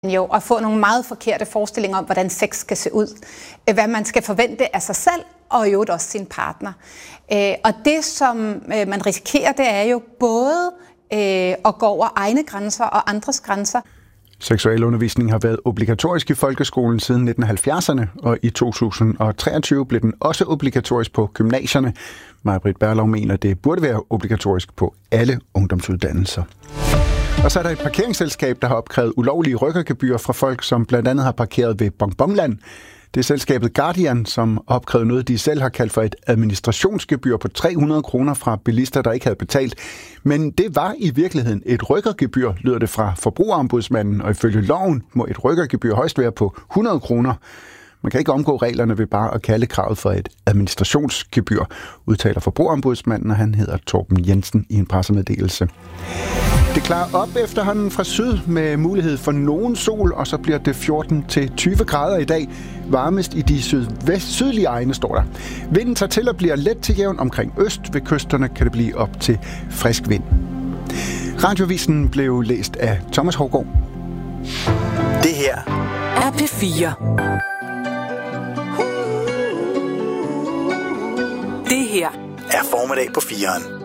jo at få nogle meget forkerte forestillinger om, hvordan sex skal se ud. Hvad man skal forvente af sig selv, og i øvrigt også sin partner. Og det, som man risikerer, det er jo både at gå over egne grænser og andres grænser. Seksualundervisning har været obligatorisk i folkeskolen siden 1970'erne, og i 2023 blev den også obligatorisk på gymnasierne. Maj-Britt Berlov mener, det burde være obligatorisk på alle ungdomsuddannelser. Og så er der et parkeringsselskab, der har opkrævet ulovlige rykkergebyrer fra folk, som blandt andet har parkeret ved Bonbonland. Det er selskabet Guardian, som opkrævede noget, de selv har kaldt for et administrationsgebyr på 300 kroner fra bilister, der ikke havde betalt. Men det var i virkeligheden et rykkergebyr, lyder det fra Forbrugerombudsmanden, og ifølge loven må et rykkergebyr højst være på 100 kroner. Man kan ikke omgå reglerne ved bare at kalde kravet for et administrationsgebyr, udtaler Forbrugerombudsmanden, og han hedder Torben Jensen i en pressemeddelelse. Det klarer op efterhånden fra syd med mulighed for nogen sol, og så bliver det 14-20 grader i dag. Varmest i de sydlige egne, står der. Vinden tager til og bliver let til jævn omkring øst. Ved kysterne kan det blive op til frisk vind. Radioavisen blev læst af Thomas Hougaard. Det her er P4. Det her er formiddag på 4'eren.